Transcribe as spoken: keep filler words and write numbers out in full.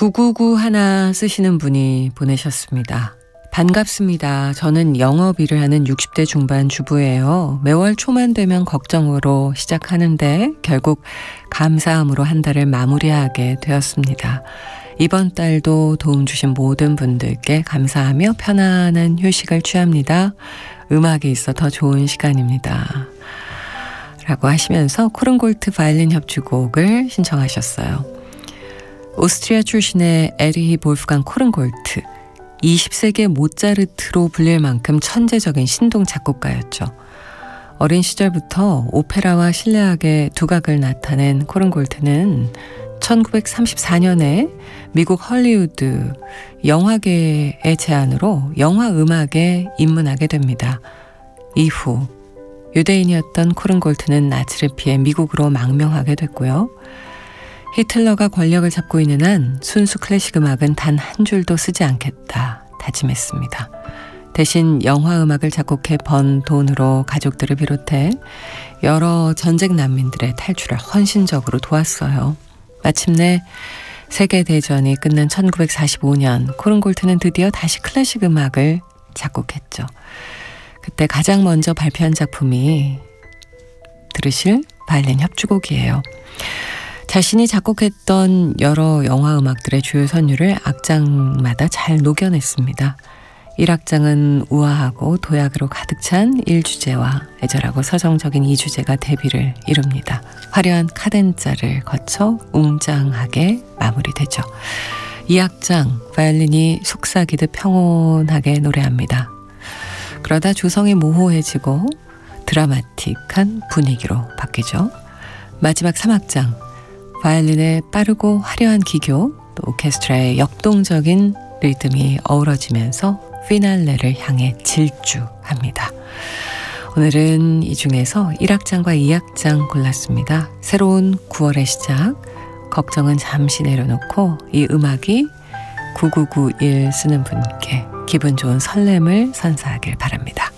구구구 하나 쓰시는 분이 보내셨습니다. 반갑습니다. 저는 영업일을 하는 육십 대 중반 주부예요. 매월 초만 되면 걱정으로 시작하는데 결국 감사함으로 한 달을 마무리하게 되었습니다. 이번 달도 도움 주신 모든 분들께 감사하며 편안한 휴식을 취합니다. 음악이 있어 더 좋은 시간입니다. 라고 하시면서 코른골트 바이올린 협주곡을 신청하셨어요. 오스트리아 출신의 에리히 볼프강 코른골트, 이십 세기의 모차르트로 불릴 만큼 천재적인 신동 작곡가였죠. 어린 시절부터 오페라와 실내악의 두각을 나타낸 코른골트는 천구백삼십사 년에 미국 헐리우드 영화계의 제안으로 영화 음악에 입문하게 됩니다. 이후 유대인이었던 코른골트는 나치를 피해 미국으로 망명하게 됐고요. 히틀러가 권력을 잡고 있는 한 순수 클래식 음악은 단 한 줄도 쓰지 않겠다 다짐했습니다. 대신 영화 음악을 작곡해 번 돈으로 가족들을 비롯해 여러 전쟁 난민들의 탈출을 헌신적으로 도왔어요. 마침내 세계대전이 끝난 천구백사십오 년 코른골트는 드디어 다시 클래식 음악을 작곡했죠. 그때 가장 먼저 발표한 작품이 들으실 바이올린 협주곡이에요. 자신이 작곡했던 여러 영화 음악들의 주요 선율을 악장마다 잘 녹여냈습니다. 일 악장은 우아하고 도약으로 가득 찬 일 주제와 애절하고 서정적인 이 주제가 대비를 이룹니다. 화려한 카덴자를 거쳐 웅장하게 마무리되죠. 이 악장, 바이올린이 속삭이듯 평온하게 노래합니다. 그러다 조성이 모호해지고 드라마틱한 분위기로 바뀌죠. 마지막 삼 악장, 바이올린의 빠르고 화려한 기교, 또 오케스트라의 역동적인 리듬이 어우러지면서 피날레를 향해 질주합니다. 오늘은 이 중에서 일 악장과 이 악장 골랐습니다. 새로운 구월의 시작, 걱정은 잠시 내려놓고 이 음악이 구구구일 쓰는 분께 기분 좋은 설렘을 선사하길 바랍니다.